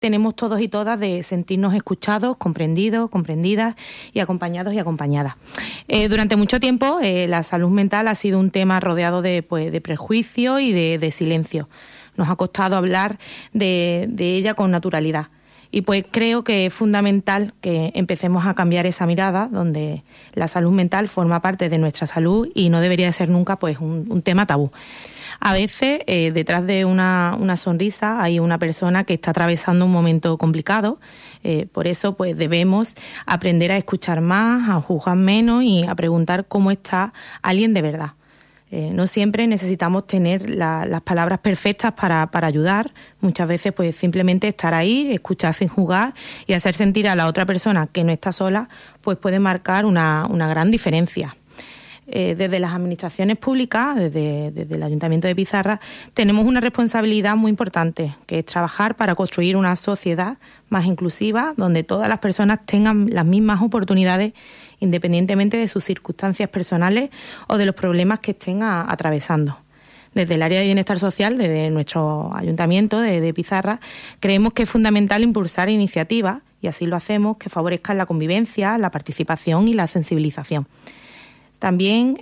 tenemos todos y todas de sentirnos escuchados, comprendidos, comprendidas y acompañados y acompañadas. Durante mucho tiempo la salud mental ha sido un tema rodeado de prejuicio y de silencio. Nos ha costado hablar de ella con naturalidad. Y pues creo que es fundamental que empecemos a cambiar esa mirada, donde la salud mental forma parte de nuestra salud y no debería de ser nunca pues un tema tabú. A veces detrás de una sonrisa hay una persona que está atravesando un momento complicado. Por eso pues debemos aprender a escuchar más, a juzgar menos y a preguntar cómo está alguien de verdad. No siempre necesitamos tener las palabras perfectas para ayudar. Muchas veces pues simplemente estar ahí, escuchar sin juzgar y hacer sentir a la otra persona que no está sola, pues puede marcar una gran diferencia. Desde las administraciones públicas, desde el Ayuntamiento de Pizarra, tenemos una responsabilidad muy importante, que es trabajar para construir una sociedad más inclusiva, donde todas las personas tengan las mismas oportunidades, independientemente de sus circunstancias personales o de los problemas que estén atravesando. Desde el área de bienestar social, desde nuestro ayuntamiento de Pizarra, creemos que es fundamental impulsar iniciativas, y así lo hacemos, que favorezcan la convivencia, la participación y la sensibilización. También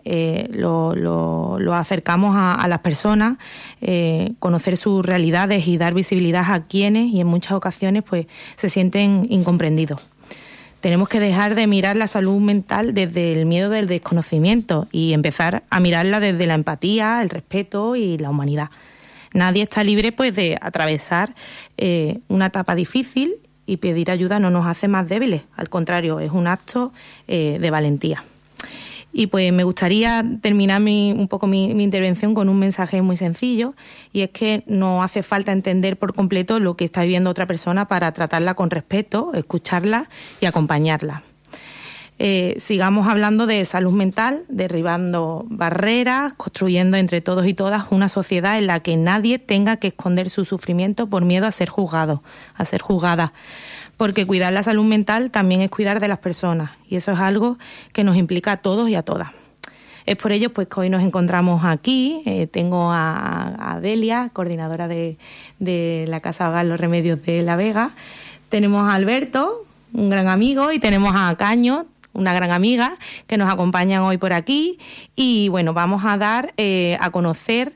lo acercamos a las personas, conocer sus realidades y dar visibilidad a quienes, y en muchas ocasiones pues se sienten incomprendidos. Tenemos que dejar de mirar la salud mental desde el miedo del desconocimiento y empezar a mirarla desde la empatía, el respeto y la humanidad. Nadie está libre pues de atravesar una etapa difícil, y pedir ayuda no nos hace más débiles, al contrario, es un acto de valentía. Y pues me gustaría terminar mi intervención con un mensaje muy sencillo, y es que no hace falta entender por completo lo que está viviendo otra persona para tratarla con respeto, escucharla y acompañarla. Sigamos hablando de salud mental, derribando barreras, construyendo entre todos y todas una sociedad en la que nadie tenga que esconder su sufrimiento por miedo a ser juzgado, a ser juzgada. Porque cuidar la salud mental también es cuidar de las personas, y eso es algo que nos implica a todos y a todas. Es por ello pues que hoy nos encontramos aquí. Tengo a Delia, coordinadora de la Casa Hogar Los Remedios de La Vega. Tenemos a Alberto, un gran amigo, y tenemos a Caño, una gran amiga, que nos acompañan hoy por aquí. Y bueno, vamos a dar a conocer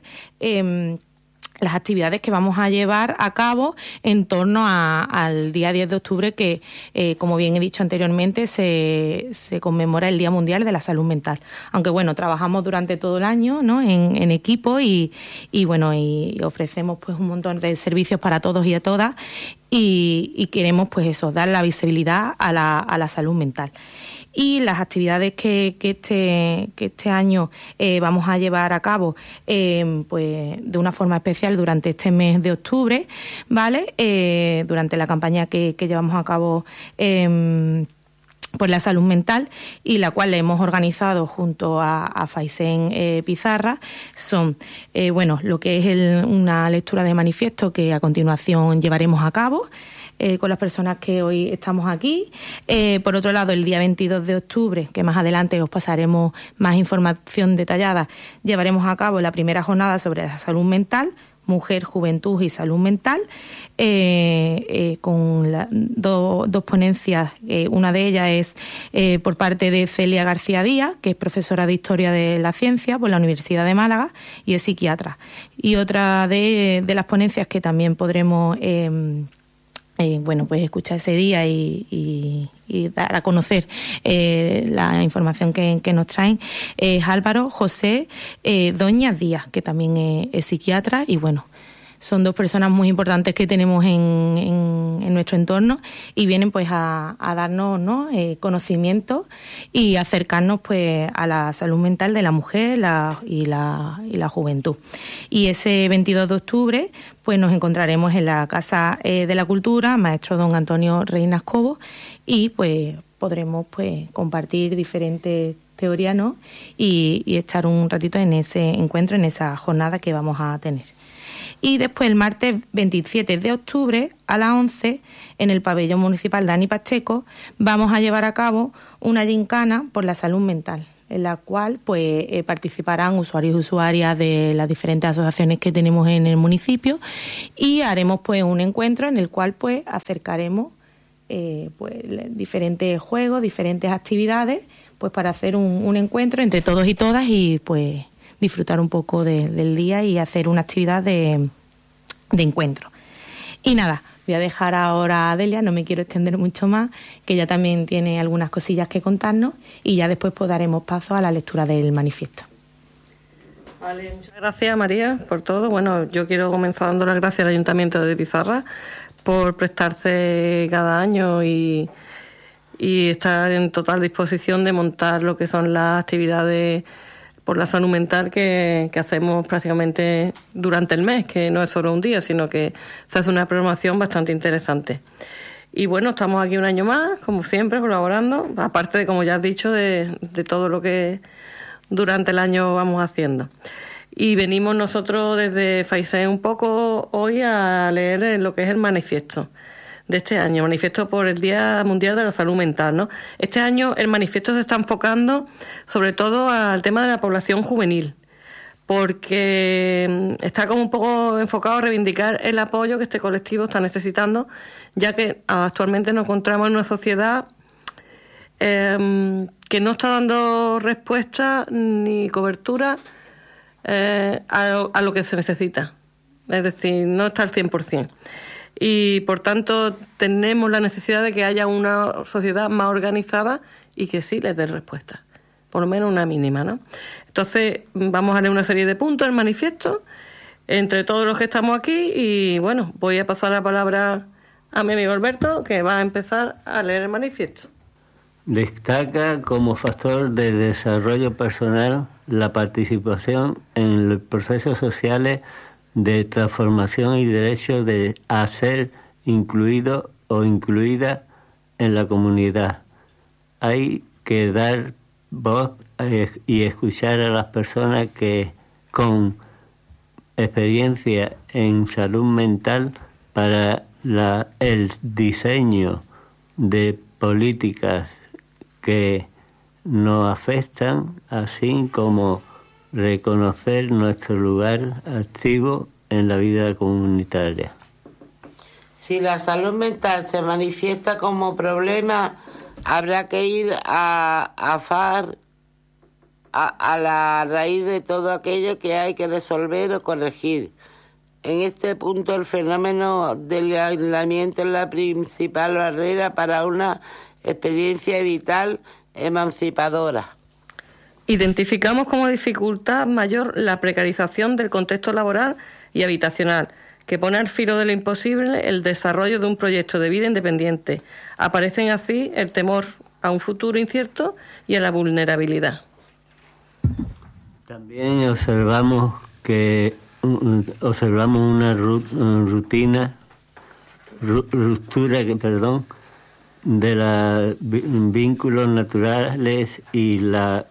las actividades que vamos a llevar a cabo en torno al día 10 de octubre, que, como bien he dicho anteriormente, se conmemora el Día Mundial de la Salud Mental. Aunque, bueno, trabajamos durante todo el año, ¿no?, en equipo y ofrecemos pues un montón de servicios para todos y a todas, y queremos pues eso, dar la visibilidad a la salud mental. Y las actividades que este año vamos a llevar a cabo pues de una forma especial durante este mes de octubre, ¿vale? Durante la campaña que llevamos a cabo por la salud mental, y la cual hemos organizado junto a Faisen Pizarra, son lo que es una lectura de manifiesto que a continuación llevaremos a cabo con las personas que hoy estamos aquí. Por otro lado, el día 22 de octubre, que más adelante os pasaremos más información detallada, llevaremos a cabo la primera jornada sobre la salud mental, mujer, juventud y salud mental, con dos ponencias. Una de ellas es por parte de Celia García Díaz, que es profesora de Historia de la Ciencia por la Universidad de Málaga y es psiquiatra. Y otra de las ponencias que también podremos pues escuchar ese día y dar a conocer la información que nos traen, es Álvaro José Doñas Díaz, que también es psiquiatra, y bueno, son dos personas muy importantes que tenemos en nuestro entorno, y vienen pues a darnos, ¿no?, conocimiento y acercarnos pues a la salud mental de la mujer y la juventud. Y ese 22 de octubre pues nos encontraremos en la Casa de la Cultura, maestro don Antonio Reinas Cobo, y pues podremos pues compartir diferentes teorías, ¿no?, y echar un ratito en ese encuentro, en esa jornada que vamos a tener. Y después, el martes 27 de octubre, a las 11, en el pabellón municipal Dani Pacheco, vamos a llevar a cabo una gincana por la salud mental. en la cual pues participarán usuarios y usuarias de las diferentes asociaciones que tenemos en el municipio, y haremos pues un encuentro en el cual pues acercaremos pues diferentes juegos, diferentes actividades, pues para hacer un encuentro entre todos y todas, y pues disfrutar un poco del día y hacer una actividad de encuentro. Y nada, voy a dejar ahora a Adelia, no me quiero extender mucho más, que ella también tiene algunas cosillas que contarnos, y ya después pues daremos paso a la lectura del manifiesto. Vale, muchas gracias, María, por todo. Bueno, yo quiero comenzar dando las gracias al Ayuntamiento de Pizarra por prestarse cada año y estar en total disposición de montar lo que son las actividades por la salud mental que hacemos prácticamente durante el mes, que no es solo un día, sino que se hace una programación bastante interesante. Y bueno, estamos aquí un año más, como siempre, colaborando, aparte de, como ya has dicho, de todo lo que durante el año vamos haciendo. Y venimos nosotros desde FAISEN un poco hoy a leer lo que es el manifiesto de este año, manifiesto por el Día Mundial de la Salud Mental, ¿no? Este año el manifiesto se está enfocando sobre todo al tema de la población juvenil, porque está como un poco enfocado a reivindicar el apoyo que este colectivo está necesitando, ya que actualmente nos encontramos en una sociedad que no está dando respuesta ni cobertura a lo que se necesita, es decir, no está al 100%. Y por tanto tenemos la necesidad de que haya una sociedad más organizada y que sí les dé respuesta, por lo menos una mínima, ¿no? Entonces vamos a leer una serie de puntos del manifiesto entre todos los que estamos aquí, y bueno, voy a pasar la palabra a mi amigo Alberto, que va a empezar a leer el manifiesto. Destaca como factor de desarrollo personal la participación en los procesos sociales de transformación y derecho a ser incluido o incluida en la comunidad. Hay que dar voz y escuchar a las personas que con experiencia en salud mental para el diseño de políticas que nos afectan, así como reconocer nuestro lugar activo en la vida comunitaria. Si la salud mental se manifiesta como problema, habrá que ir a la raíz de todo aquello que hay que resolver o corregir. En este punto, el fenómeno del aislamiento es la principal barrera para una experiencia vital emancipadora. Identificamos como dificultad mayor la precarización del contexto laboral y habitacional, que pone al filo de lo imposible el desarrollo de un proyecto de vida independiente. Aparecen así el temor a un futuro incierto y a la vulnerabilidad. También observamos una ruptura de los vínculos naturales y la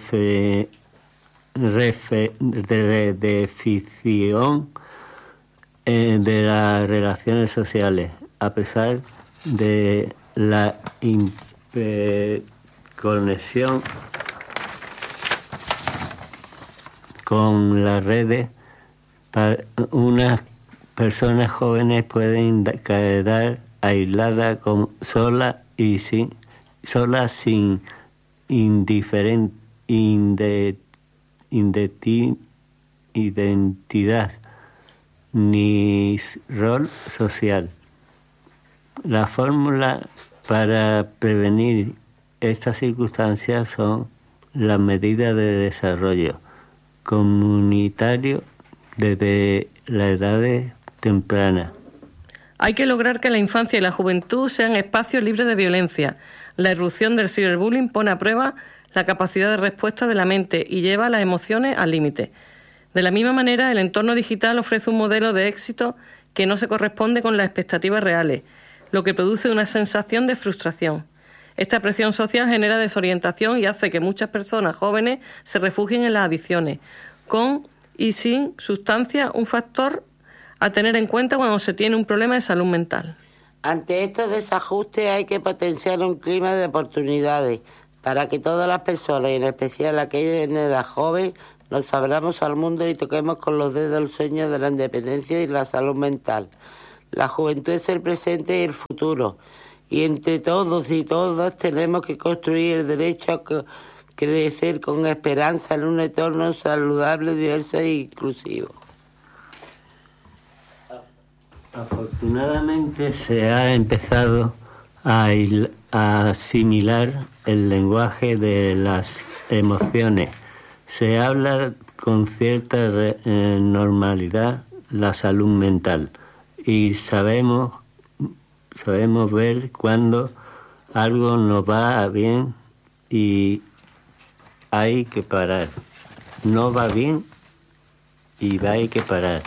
redefinición de las relaciones sociales, a pesar de la conexión con las redes. Unas personas jóvenes pueden quedar aisladas, solas sin identidad ni rol social. La fórmula para prevenir estas circunstancias son las medidas de desarrollo comunitario desde la edad temprana. Hay que lograr que la infancia y la juventud sean espacios libres de violencia. La irrupción del ciberbullying pone a prueba la capacidad de respuesta de la mente y lleva las emociones al límite. De la misma manera, el entorno digital ofrece un modelo de éxito que no se corresponde con las expectativas reales, lo que produce una sensación de frustración. Esta presión social genera desorientación y hace que muchas personas jóvenes se refugien en las adicciones, con y sin sustancia, un factor a tener en cuenta cuando se tiene un problema de salud mental. Ante estos desajustes hay que potenciar un clima de oportunidades para que todas las personas, y en especial aquellas en edad joven, nos abramos al mundo y toquemos con los dedos el sueño de la independencia y la salud mental. La juventud es el presente y el futuro, y entre todos y todas tenemos que construir el derecho a crecer con esperanza en un entorno saludable, diverso e inclusivo. Afortunadamente se ha empezado a asimilar el lenguaje de las emociones. Se habla con cierta normalidad la salud mental y sabemos ver cuando algo nos va bien y hay que parar. No va bien y hay que parar.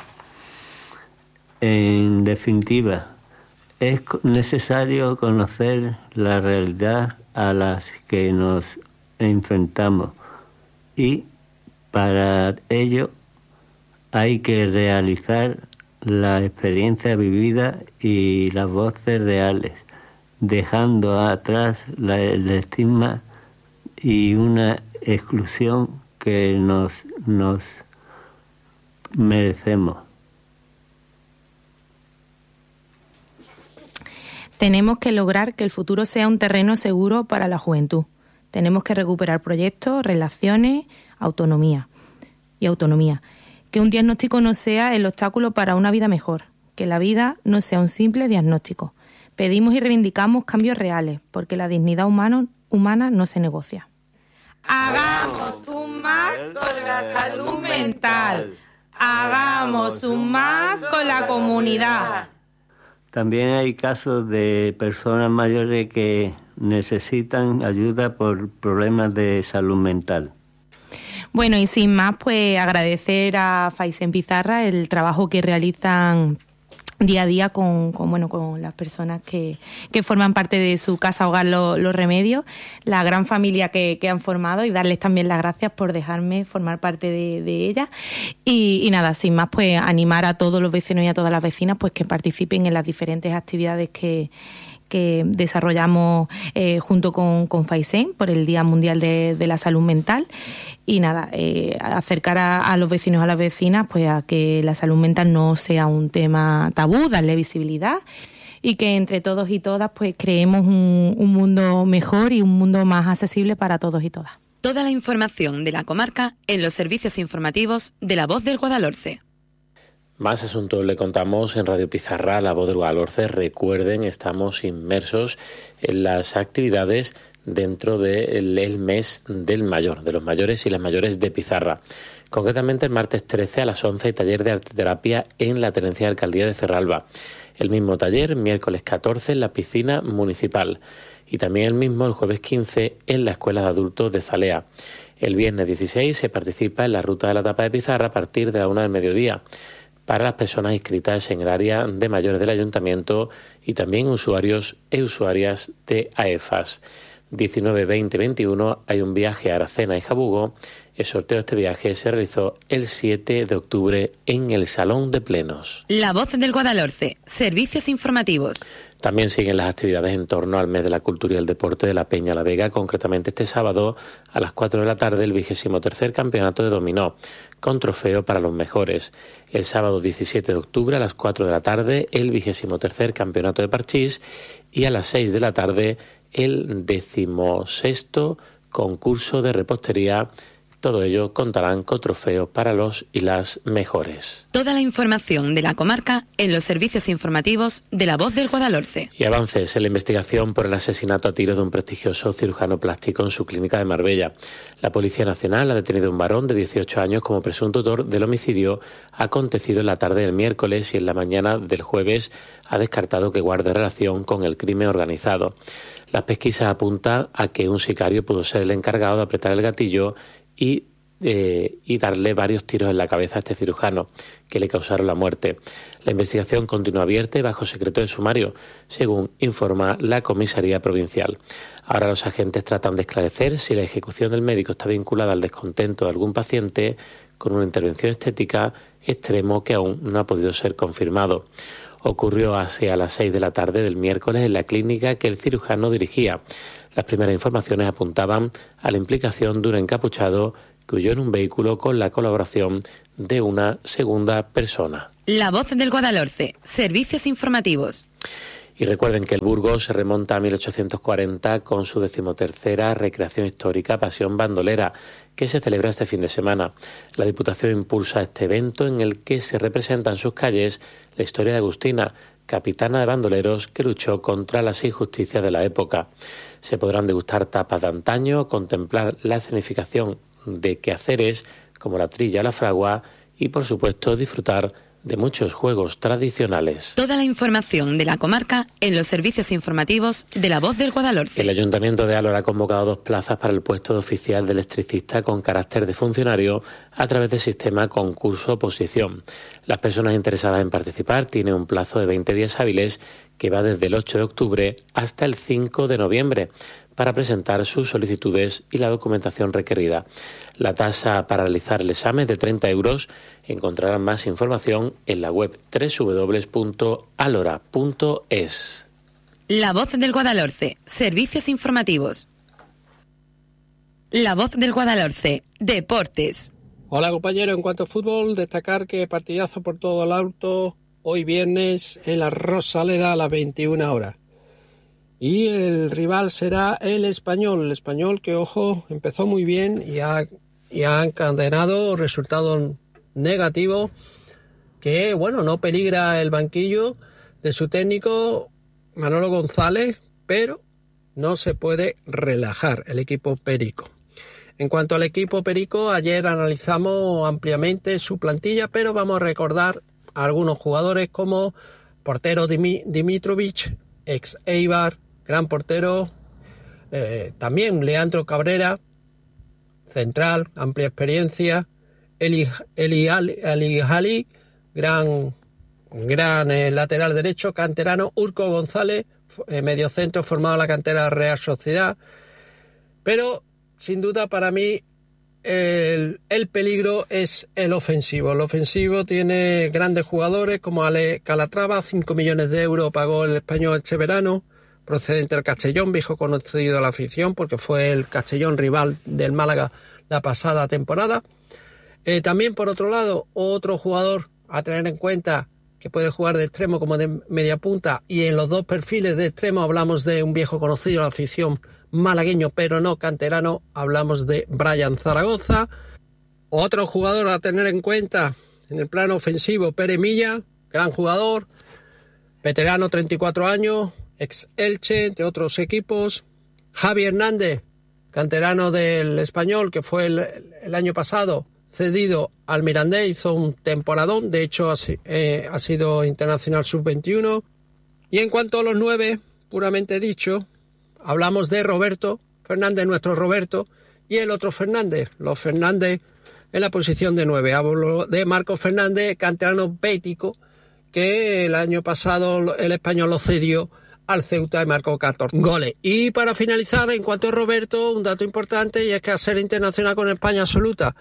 En definitiva, es necesario conocer la realidad a la que nos enfrentamos y para ello hay que realizar la experiencia vivida y las voces reales, dejando atrás el estigma y una exclusión que nos merecemos. Tenemos que lograr que el futuro sea un terreno seguro para la juventud. Tenemos que recuperar proyectos, relaciones, autonomía. Que un diagnóstico no sea el obstáculo para una vida mejor. Que la vida no sea un simple diagnóstico. Pedimos y reivindicamos cambios reales, porque la dignidad humana no se negocia. Hagamos un más con la salud mental. Hagamos un más con la comunidad. También hay casos de personas mayores que necesitan ayuda por problemas de salud mental. Bueno, y sin más, pues agradecer a Faisén Pizarra el trabajo que realizan día a día con las personas que forman parte de su casa hogar Los Remedios, la gran familia que han formado, y darles también las gracias por dejarme formar parte de ella. Y nada, sin más, pues animar a todos los vecinos y a todas las vecinas pues que participen en las diferentes actividades que desarrollamos junto con Faisén por el Día Mundial de la Salud Mental. Y nada, acercar a los vecinos, a las vecinas, pues a que la salud mental no sea un tema tabú, darle visibilidad y que entre todos y todas pues creemos un mundo mejor y un mundo más accesible para todos y todas. Toda la información de la comarca en los servicios informativos de La Voz del Guadalhorce. Más asuntos le contamos en Radio Pizarra, La Voz del Guadalhorce. Recuerden, estamos inmersos en las actividades dentro del mes del mayor, de los mayores y las mayores de Pizarra. Concretamente el martes 13 a las 11 hay taller de arteterapia en la Tenencia de Alcaldía de Cerralba. El mismo taller, miércoles 14 en la piscina municipal. Y también el mismo, el jueves 15, en la Escuela de Adultos de Zalea. El viernes 16 se participa en la Ruta de la Tapa de Pizarra a partir de la 1 del mediodía. Para las personas inscritas en el área de mayores del Ayuntamiento y también usuarios e usuarias de AEFAS. 19, 20, 21 hay un viaje a Aracena y Jabugo. El sorteo de este viaje se realizó el 7 de octubre en el Salón de Plenos. La Voz del Guadalhorce, servicios informativos. También siguen las actividades en torno al mes de la cultura y el deporte de la Peña La Vega, concretamente este sábado a las 4 de la tarde el 23º Campeonato de Dominó, con trofeo para los mejores. El sábado 17 de octubre a las 4 de la tarde el 23º Campeonato de Parchís y a las 6 de la tarde el 16º concurso de repostería. Todo ello contarán con trofeos para los y las mejores. Toda la información de la comarca en los servicios informativos de La Voz del Guadalhorce. Y avances en la investigación por el asesinato a tiros de un prestigioso cirujano plástico en su clínica de Marbella. La Policía Nacional ha detenido a un varón de 18 años como presunto autor del homicidio acontecido en la tarde del miércoles y en la mañana del jueves ha descartado que guarde relación con el crimen organizado. Las pesquisas apuntan a que un sicario pudo ser el encargado de apretar el gatillo y darle varios tiros en la cabeza a este cirujano, que le causaron la muerte. La investigación continúa abierta y bajo secreto de sumario, según informa la comisaría provincial. Ahora los agentes tratan de esclarecer si la ejecución del médico está vinculada al descontento de algún paciente con una intervención estética, extremo que aún no ha podido ser confirmado. ocurrió hacia las 6 de la tarde del miércoles en la clínica que el cirujano dirigía. Las primeras informaciones apuntaban a la implicación de un encapuchado que huyó en un vehículo con la colaboración de una segunda persona. La Voz del Guadalhorce, servicios informativos. Y recuerden que el Burgos se remonta a 1840 con su 13ª recreación histórica Pasión Bandolera, que se celebra este fin de semana. La Diputación impulsa este evento en el que se representa en sus calles la historia de Agustina, capitana de bandoleros que luchó contra las injusticias de la época. Se podrán degustar tapas de antaño, contemplar la escenificación de quehaceres como la trilla o la fragua y, por supuesto, disfrutar de muchos juegos tradicionales. Toda la información de la comarca en los servicios informativos de La Voz del Guadalhorce. El Ayuntamiento de Álora ha convocado 2 plazas para el puesto de oficial de electricista con carácter de funcionario a través del sistema concurso-oposición. Las personas interesadas en participar tienen un plazo de 20 días hábiles que va desde el 8 de octubre hasta el 5 de noviembre para presentar sus solicitudes y la documentación requerida. La tasa para realizar el examen es de 30 euros. Encontrarán más información en la web www.alora.es. La Voz del Guadalhorce, servicios informativos. La Voz del Guadalhorce, deportes. Hola compañeros, en cuanto a fútbol, destacar que partidazo por todo el auto hoy viernes en la Rosaleda a las 21 horas. Y el rival será el Español que, ojo, empezó muy bien y ha encadenado resultados negativos que, bueno, no peligra el banquillo de su técnico Manolo González, pero no se puede relajar el equipo perico. En cuanto al equipo perico, ayer analizamos ampliamente su plantilla, pero vamos a recordar a algunos jugadores como portero Dimitrovic, ex Eibar, gran portero, también Leandro Cabrera, central, amplia experiencia, Eli Ali, gran lateral derecho, canterano, Urco González, mediocentro formado en la cantera de Real Sociedad, pero sin duda para mí el peligro es el ofensivo. El ofensivo tiene grandes jugadores como Ale Calatrava, 5 millones de euros pagó el Español este verano, procedente del Castellón, viejo conocido de la afición porque fue el Castellón rival del Málaga la pasada temporada. También por otro lado, otro jugador a tener en cuenta que puede jugar de extremo como de media punta, y en los dos perfiles de extremo hablamos de un viejo conocido de la afición malagueño pero no canterano, hablamos de Brian Zaragoza. Otro jugador a tener en cuenta en el plano ofensivo, Pere Milla, gran jugador, veterano, 34 años, ex Elche, entre otros equipos. Javi Hernández, canterano del Español, que fue el año pasado cedido al Mirandés, hizo un temporadón, de hecho ha sido internacional sub-21. Y en cuanto a los 9, puramente dicho, hablamos de Roberto Fernández, nuestro Roberto, y el otro Fernández, los Fernández en la posición de 9. Hablo de Marcos Fernández, canterano bético, que el año pasado el Español lo cedió al Ceuta y marcó 14 goles. Y para finalizar, en cuanto a Roberto, un dato importante, y es que al ser internacional con España absoluta,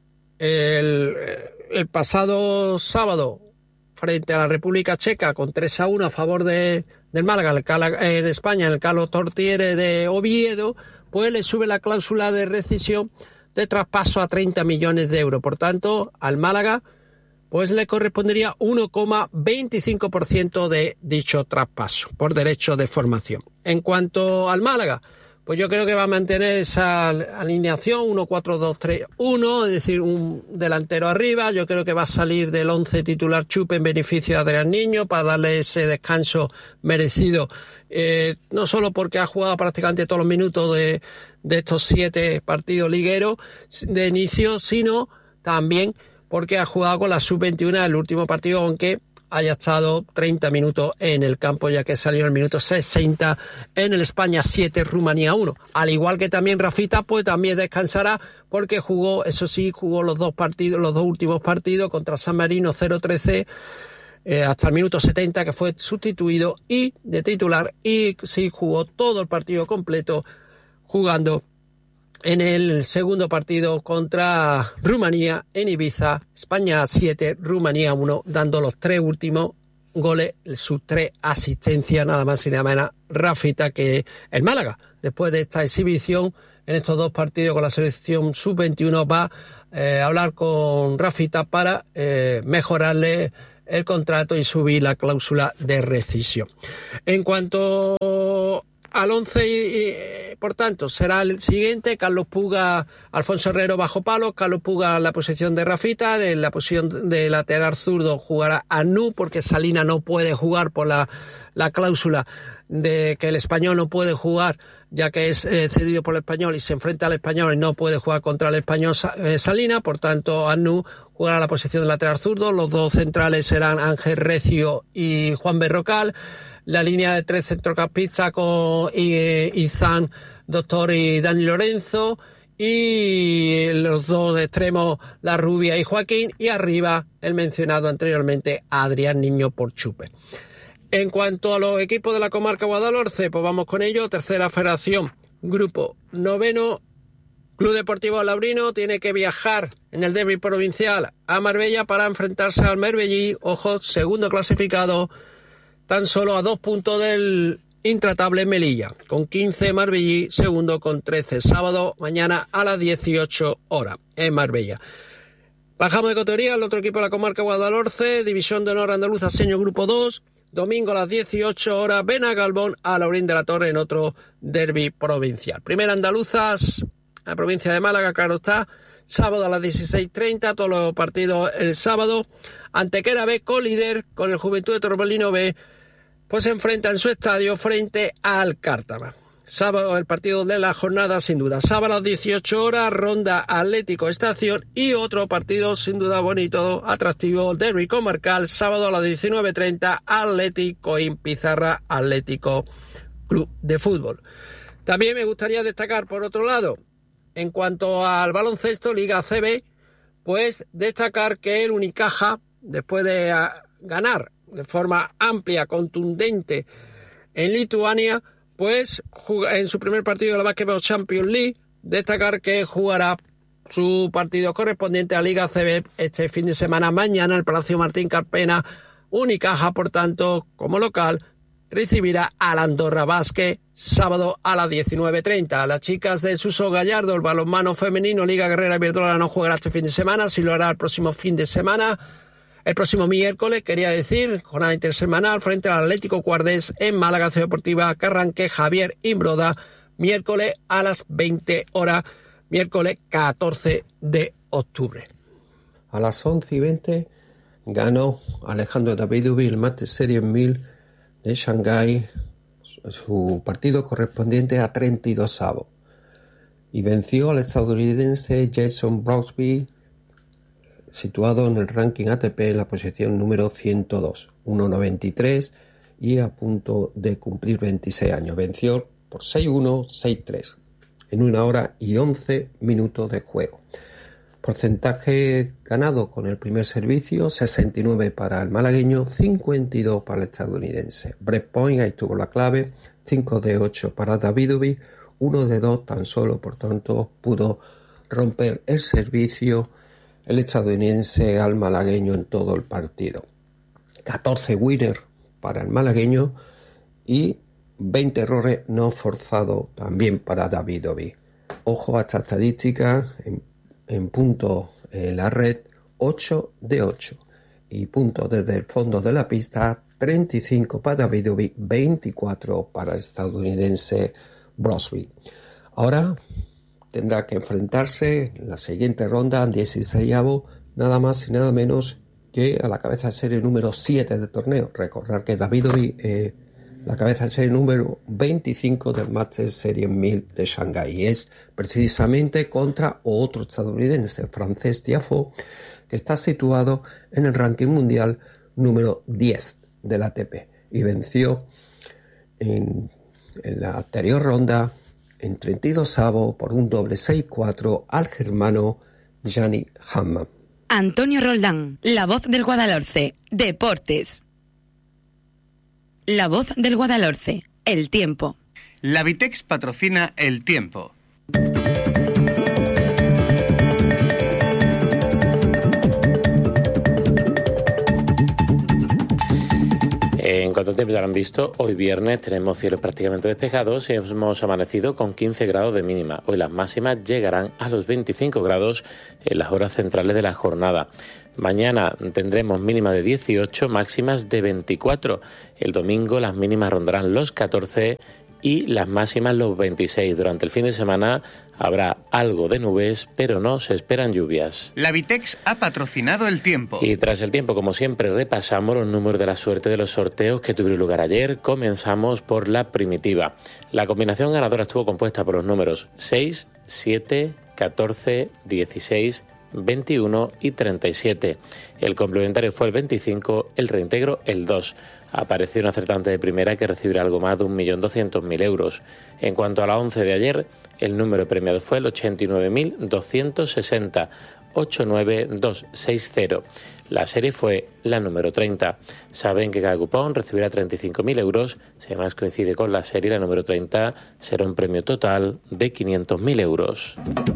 el pasado sábado, frente a la República Checa, con 3-1 a favor del Málaga, en España, en el Carlos Tortiere de Oviedo, pues le sube la cláusula de rescisión de traspaso a 30 millones de euros. Por tanto, al Málaga pues le correspondería 1,25% de dicho traspaso por derecho de formación. En cuanto al Málaga, pues yo creo que va a mantener esa alineación 1-4-2-3-1, es decir, un delantero arriba. Yo creo que va a salir del 11 titular Chupe en beneficio de Adrián Niño para darle ese descanso merecido, no solo porque ha jugado prácticamente todos los minutos de estos 7 partidos ligueros de inicio, sino también porque ha jugado con la sub-21 el último partido, aunque haya estado 30 minutos en el campo, ya que salió en el minuto 60 en el España 7, Rumanía 1. Al igual que también Rafita, pues también descansará porque jugó, eso sí, jugó los dos últimos partidos contra San Marino 0-13 hasta el minuto 70, que fue sustituido y de titular, y sí jugó todo el partido completo jugando en el segundo partido contra Rumanía en Ibiza, España 7, Rumanía 1, dando los 3 últimos goles, sus 3 asistencias, nada más y nada menos, Rafita, que el Málaga, después de esta exhibición en estos 2 partidos con la selección sub-21, va a hablar con Rafita para mejorarle el contrato y subir la cláusula de rescisión. En cuanto al 11, por tanto, será el siguiente: Carlos Puga, Alfonso Herrero bajo palos, Carlos Puga en la posición de Rafita, en la posición de lateral zurdo jugará Anu, porque Salina no puede jugar por la cláusula de que el Español no puede jugar, ya que es cedido por el Español y se enfrenta al Español y no puede jugar contra el Español Salina. Por tanto, Anu jugará la posición de lateral zurdo. Los 2 centrales serán Ángel Recio y Juan Berrocal. La línea de 3 centrocampistas con Izan, Doctor y Dani Lorenzo. Y los 2 extremos, La Rubia y Joaquín. Y arriba, el mencionado anteriormente, Adrián Niño por Chupe. En cuanto a los equipos de la comarca Guadalhorce, pues vamos con ello. Tercera federación, grupo 9. Club Deportivo Labrino tiene que viajar en el derbi provincial a Marbella para enfrentarse al Marbellí, ojo, segundo clasificado, tan solo a 2 puntos del intratable Melilla, con 15 Marbellí, segundo con 13, sábado mañana a las 18 horas en Marbella. Bajamos de categoría al otro equipo de la comarca Guadalhorce, División de Honor Andaluza Seño Grupo 2, domingo a las 18 horas, Benagalbón a Laurín de la Torre en otro derbi provincial. Primera Andaluzas, la provincia de Málaga, claro está, sábado a las 16:30, todos los partidos el sábado. Antequera B, colíder con el Juventud de Torremolinos B, pues se enfrenta en su estadio frente al Cártama. Sábado el partido de la jornada, sin duda. Sábado a las 18 horas, Ronda Atlético Estación, y otro partido sin duda bonito, atractivo, derbi comarcal, sábado a las 19:30, Atlético Pizarra Atlético Club de Fútbol. También me gustaría destacar, por otro lado, en cuanto al baloncesto, Liga CB, pues destacar que el Unicaja, después de ganar de forma amplia, contundente en Lituania, pues en su primer partido de la Basketball Champions League, destacar que jugará su partido correspondiente a Liga CB este fin de semana, mañana, en el Palacio Martín Carpena. Unicaja, por tanto, como local, recibirá al Andorra Basket sábado a las 19:30. Las chicas de Suso Gallardo, el balonmano femenino, Liga Guerrera Iberdrola, no jugará este fin de semana, sí lo hará el próximo fin de semana. El próximo miércoles, quería decir, jornada intersemanal frente al Atlético Guardés en Málaga, Ciudad Deportiva Carranque, Javier Imbroda, miércoles a las 20 horas, miércoles 14 de octubre. A las 11:20 ganó Alejandro Davidovich el Masters Series 1000 de Shanghái, su partido correspondiente a 32avos, y venció al estadounidense Jason Brooksby, situado en el ranking ATP en la posición número 102, 1.93 y a punto de cumplir 26 años. Venció por 6-1, 6-3 en 1 hora y 11 minutos de juego. Porcentaje ganado con el primer servicio, 69 para el malagueño, 52 para el estadounidense. Breakpoint, ahí tuvo la clave, 5 de 8 para Davidovich, 1 de 2 tan solo, por tanto pudo romper el servicio el estadounidense al malagueño en todo el partido. 14 winners para el malagueño y 20 errores no forzados también para Davidovich. Ojo a esta estadística, en puntos en la red, 8 de 8. Y puntos desde el fondo de la pista, 35 para Davidovich, 24 para el estadounidense Brosby. Ahora tendrá que enfrentarse en la siguiente ronda, 16avos, nada más y nada menos que a la cabeza de serie número 7 del torneo. Recordar que Davidovich la cabeza de serie número 25 del Masters Series 1000 de Shanghái. Es precisamente contra otro estadounidense, Frances Tiafoe, que está situado en el ranking mundial número 10 del ATP y venció en la anterior ronda en 32avos por un doble 6-4 al germano Gianni Hamman. Antonio Roldán, la voz del Guadalhorce, Deportes. La voz del Guadalhorce, el tiempo. La Vitex patrocina el tiempo. cuanto al tiempo ya lo han visto, hoy viernes tenemos cielos prácticamente despejados y hemos amanecido con 15 grados de mínima. Hoy las máximas llegarán a los 25 grados en las horas centrales de la jornada. Mañana tendremos mínima de 18, máximas de 24. El domingo las mínimas rondarán los 14 y las máximas los 26. Durante el fin de semana habrá algo de nubes, pero no se esperan lluvias. La Vitex ha patrocinado el tiempo. Y tras el tiempo, como siempre, repasamos los números de la suerte de los sorteos que tuvieron lugar ayer. Comenzamos por la primitiva. La combinación ganadora estuvo compuesta por los números 6, 7, 14, 16, 21 y 37. El complementario fue el 25, el reintegro el 2. Apareció un acertante de primera que recibirá algo más de 1.200.000 euros. En cuanto a la 11 de ayer, el número premiado fue el 89.260, 89260. La serie fue la número 30. Saben que cada cupón recibirá 35.000 euros. Si además coincide con la serie, la número 30 será un premio total de 500.000 euros.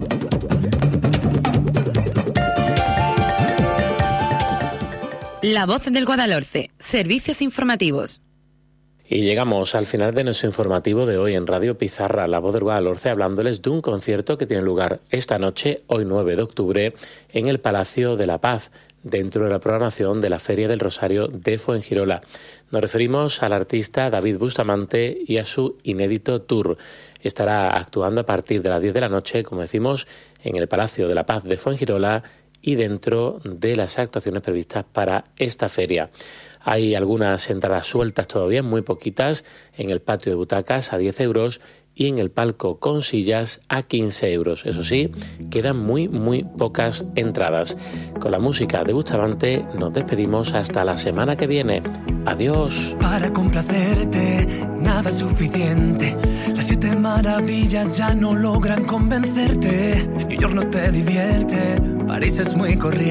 La Voz del Guadalhorce, servicios informativos. Y llegamos al final de nuestro informativo de hoy en Radio Pizarra, La Voz del Guadalhorce, hablándoles de un concierto que tiene lugar esta noche, hoy 9 de octubre, en el Palacio de la Paz, dentro de la programación de la Feria del Rosario de Fuengirola. Nos referimos al artista David Bustamante y a su inédito tour. Estará actuando a partir de las 10 de la noche, como decimos, en el Palacio de la Paz de Fuengirola y dentro de las actuaciones previstas para esta feria. Hay algunas entradas sueltas todavía, muy poquitas, en el patio de butacas a 10 euros y en el palco con sillas a 15 euros. Eso sí, quedan muy pocas entradas. Con la música de Bustamante nos despedimos hasta la semana que viene. Adiós. Para complacerte, nada es suficiente. Las 7 maravillas ya no logran convencerte. New York no te divierte, París es muy corriente.